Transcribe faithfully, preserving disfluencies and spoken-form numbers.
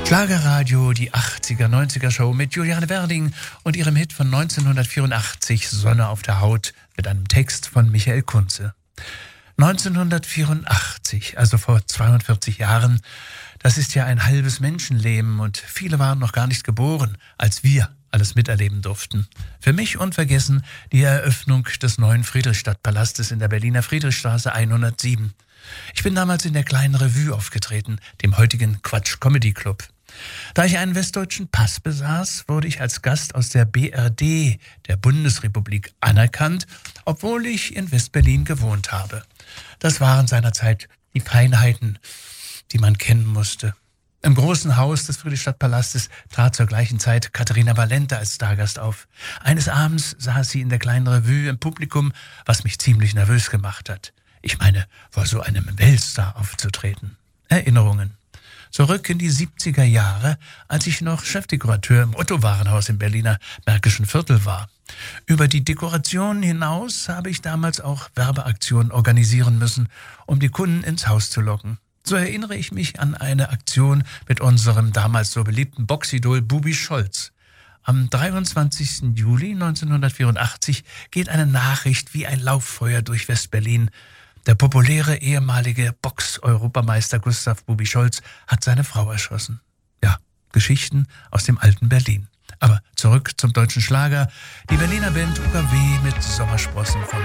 Schlagerradio, die achtziger, neunziger Show mit Juliane Werding und ihrem Hit von neunzehnhundertvierundachtzig, Sonne auf der Haut, mit einem Text von Michael Kunze. neunzehnhundertvierundachtzig, also vor zweiundvierzig Jahren, das ist ja ein halbes Menschenleben und viele waren noch gar nicht geboren, als wir alles miterleben durften. Für mich unvergessen die Eröffnung des neuen Friedrichstadtpalastes in der Berliner Friedrichstraße hundertsieben. Ich bin damals in der kleinen Revue aufgetreten, dem heutigen Quatsch Comedy Club. Da ich einen westdeutschen Pass besaß, wurde ich als Gast aus der B R D, der Bundesrepublik, anerkannt, obwohl ich in West-Berlin gewohnt habe. Das waren seinerzeit die Feinheiten, die man kennen musste. Im großen Haus des Friedrichstadtpalastes trat zur gleichen Zeit Katharina Valente als Stargast auf. Eines Abends saß sie in der kleinen Revue im Publikum, was mich ziemlich nervös gemacht hat. Ich meine, vor so einem Weltstar aufzutreten. Erinnerungen. Zurück in die siebziger Jahre, als ich noch Chefdekorateur im Otto-Warenhaus im Berliner Märkischen Viertel war. Über die Dekoration hinaus habe ich damals auch Werbeaktionen organisieren müssen, um die Kunden ins Haus zu locken. So erinnere ich mich an eine Aktion mit unserem damals so beliebten Boxidol Bubi Scholz. Am dreiundzwanzigsten Juli neunzehnhundertvierundachtzig geht eine Nachricht wie ein Lauffeuer durch West-Berlin. Der populäre ehemalige Box-Europameister Gustav Bubi Scholz hat seine Frau erschossen. Ja, Geschichten aus dem alten Berlin. Aber zurück zum deutschen Schlager. Die Berliner Band U K W mit Sommersprossen von